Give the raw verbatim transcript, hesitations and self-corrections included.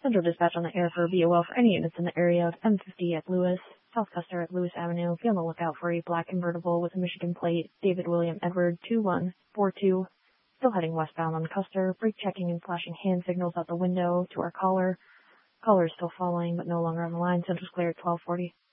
Central dispatch on the air for B O L for any units in the area of M fifty at Lewis, South Custer at Lewis Avenue. Be on the lookout for a black convertible with a Michigan plate, David William Edward two one four two. Still heading westbound on Custer, brake checking and flashing hand signals out the window to our caller. Caller is still following, but no longer on the line. Central's clear at twelve forty.